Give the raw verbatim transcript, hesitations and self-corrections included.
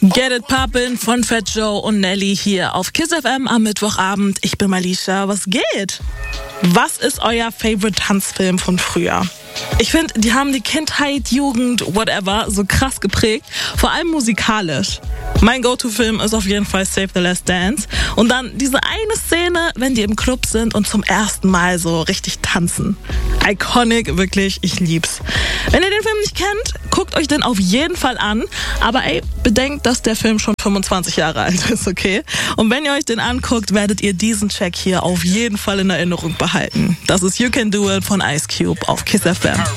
Get It Poppin' von Fat Joe und Nelly hier auf Kiss F M am Mittwochabend. Ich bin Malisha. Was geht? Was ist euer Favorite Tanzfilm von früher? Ich finde, die haben die Kindheit, Jugend, whatever, so krass geprägt. Vor allem musikalisch. Mein Go-To-Film ist auf jeden Fall Save the Last Dance. Und dann diese eine Szene, wenn die im Club sind und zum ersten Mal so richtig tanzen. Iconic, wirklich, ich lieb's. Wenn ihr den Film nicht kennt, guckt euch den auf jeden Fall an. Aber ey, bedenkt, dass der Film schon fünfundzwanzig Jahre alt ist, okay? Und wenn ihr euch den anguckt, werdet ihr diesen Check hier auf jeden Fall in Erinnerung behalten. Das ist You Can Do It von Ice Cube auf Kiss F M.